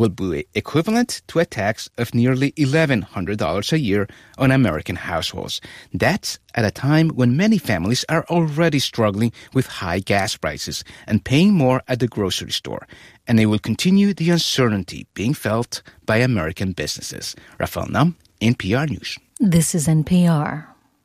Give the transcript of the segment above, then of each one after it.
will be equivalent to a tax of nearly $1,100 a year on American households. That's at a time when many families are already struggling with high gas prices and paying more at the grocery store. And it will continue the uncertainty being felt by American businesses. Rafael Nam, NPR News. This is NPR.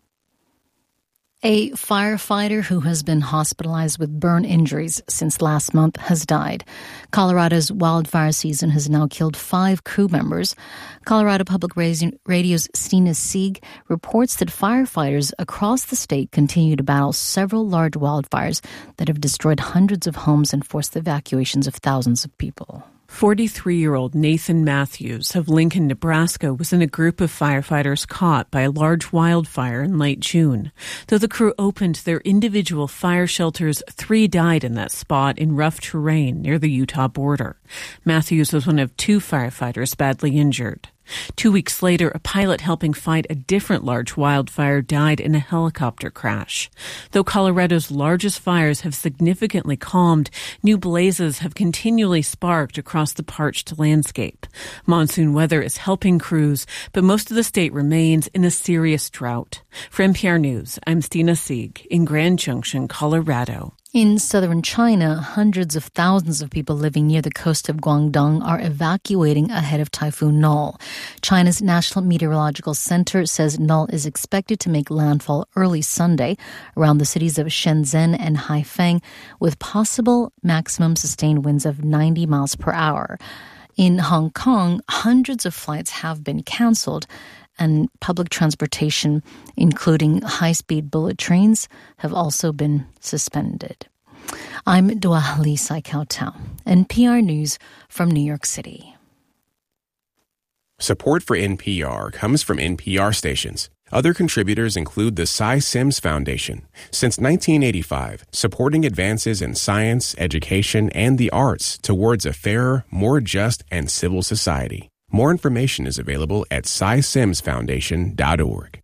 A firefighter who has been hospitalized with burn injuries since last month has died. Colorado's wildfire season has now killed 5 crew members. Colorado Public Radio's Stina Sieg reports that firefighters across the state continue to battle several large wildfires that have destroyed hundreds of homes and forced the evacuations of thousands of people. 43-year-old Nathan Matthews of Lincoln, Nebraska, was in a group of firefighters caught by a large wildfire in late June. Though the crew opened their individual fire shelters, 3 died in that spot in rough terrain near the Utah border. Matthews was one of 2 firefighters badly injured. 2 weeks later, a pilot helping fight a different large wildfire died in a helicopter crash. Though Colorado's largest fires have significantly calmed, new blazes have continually sparked across the parched landscape. Monsoon weather is helping crews, but most of the state remains in a serious drought. For NPR News, I'm Stina Sieg in Grand Junction, Colorado. In southern China, hundreds of thousands of people living near the coast of Guangdong are evacuating ahead of Typhoon Null. China's National Meteorological Center says Null is expected to make landfall early Sunday around the cities of Shenzhen and Haifeng, with possible maximum sustained winds of 90 miles per hour. In Hong Kong, hundreds of flights have been canceled, and public transportation, including high-speed bullet trains, have also been suspended. I'm Dua Lisa Kautau, NPR News from New York City. Support for NPR comes from NPR stations. Other contributors include the Cy Sims Foundation. Since 1985, supporting advances in science, education, and the arts towards a fairer, more just, and civil society. More information is available at cysimsfoundation.org.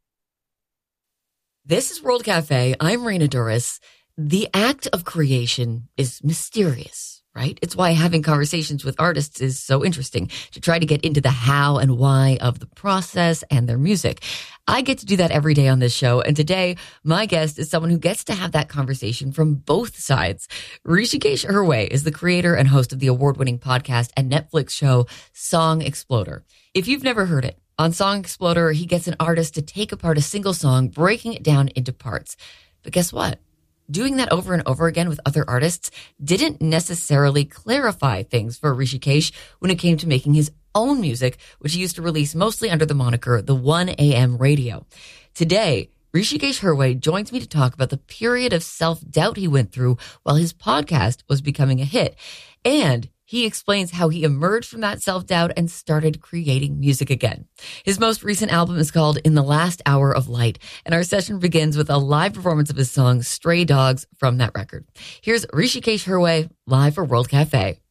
This is World Cafe. I'm Raina Douris. The act of creation is mysterious, right? It's why having conversations with artists is so interesting, to try to get into the how and why of the process and their music. I get to do that every day on this show, and today my guest is someone who gets to have that conversation from both sides. Hrishikesh Hirway is the creator and host of the award-winning podcast and Netflix show Song Exploder. If you've never heard it, on Song Exploder, he gets an artist to take apart a single song, breaking it down into parts. But guess what? Doing that over and over again with other artists didn't necessarily clarify things for Hrishikesh when it came to making his own music, which he used to release mostly under the moniker The 1 a.m. Radio. Today, Hrishikesh Hirway joins me to talk about the period of self-doubt he went through while his podcast was becoming a hit. And he explains how he emerged from that self-doubt and started creating music again. His most recent album is called In the Last Hour of Light, and our session begins with a live performance of his song Stray Dogs from that record. Here's Hrishikesh Hirway live for World Cafe.